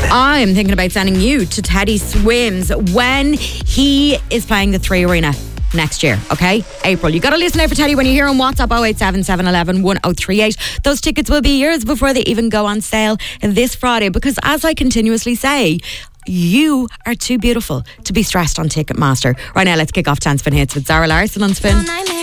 I'm thinking about sending you to Teddy Swims when he is playing the 3 Arena next year, okay? April. You got to listen out for Teddy when you hear on WhatsApp 087 711 1038. Those tickets will be yours before they even go on sale this Friday, because as I continuously say, you are too beautiful to be stressed on Ticketmaster. Right now, let's kick off Chance Spin Hits with Zara Larson on Spin.